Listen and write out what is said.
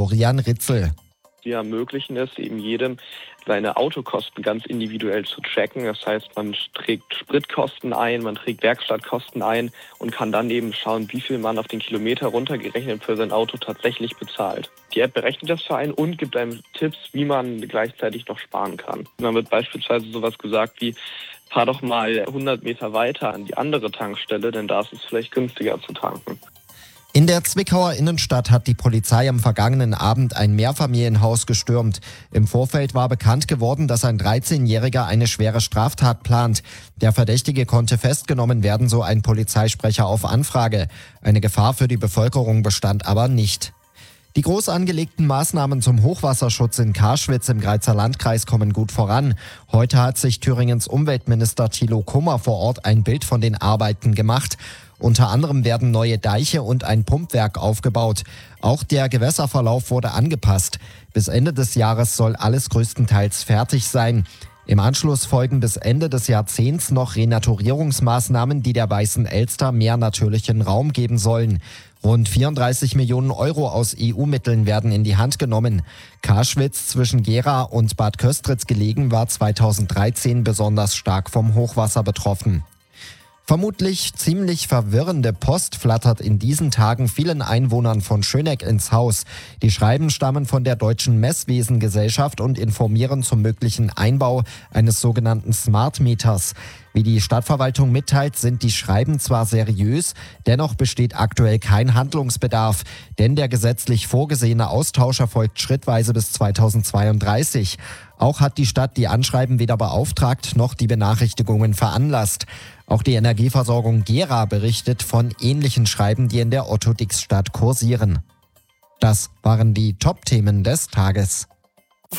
Florian Ritzel. Wir ermöglichen es eben jedem, seine Autokosten ganz individuell zu tracken. Das heißt, man trägt Spritkosten ein, man trägt Werkstattkosten ein und kann dann eben schauen, wie viel man auf den Kilometer runtergerechnet für sein Auto tatsächlich bezahlt. Die App berechnet das für einen und gibt einem Tipps, wie man gleichzeitig noch sparen kann. Dann wird beispielsweise sowas gesagt wie: fahr doch mal 100 Meter weiter an die andere Tankstelle, denn da ist es vielleicht günstiger zu tanken. In der Zwickauer Innenstadt hat die Polizei am vergangenen Abend ein Mehrfamilienhaus gestürmt. Im Vorfeld war bekannt geworden, dass ein 13-Jähriger eine schwere Straftat plant. Der Verdächtige konnte festgenommen werden, so ein Polizeisprecher auf Anfrage. Eine Gefahr für die Bevölkerung bestand aber nicht. Die groß angelegten Maßnahmen zum Hochwasserschutz in Karschwitz im Greizer Landkreis kommen gut voran. Heute hat sich Thüringens Umweltminister Thilo Kummer vor Ort ein Bild von den Arbeiten gemacht. Unter anderem werden neue Deiche und ein Pumpwerk aufgebaut. Auch der Gewässerverlauf wurde angepasst. Bis Ende des Jahres soll alles größtenteils fertig sein. Im Anschluss folgen bis Ende des Jahrzehnts noch Renaturierungsmaßnahmen, die der Weißen Elster mehr natürlichen Raum geben sollen. Rund 34 Millionen Euro aus EU-Mitteln werden in die Hand genommen. Karschwitz, zwischen Gera und Bad Köstritz gelegen, war 2013 besonders stark vom Hochwasser betroffen. Vermutlich ziemlich verwirrende Post flattert in diesen Tagen vielen Einwohnern von Schöneck ins Haus. Die Schreiben stammen von der Deutschen Messwesengesellschaft und informieren zum möglichen Einbau eines sogenannten Smart Meters. Wie die Stadtverwaltung mitteilt, sind die Schreiben zwar seriös, dennoch besteht aktuell kein Handlungsbedarf, denn der gesetzlich vorgesehene Austausch erfolgt schrittweise bis 2032. Auch hat die Stadt die Anschreiben weder beauftragt noch die Benachrichtigungen veranlasst. Auch die Energieversorgung Gera berichtet von ähnlichen Schreiben, die in der Otto-Dix-Stadt kursieren. Das waren die Top-Themen des Tages.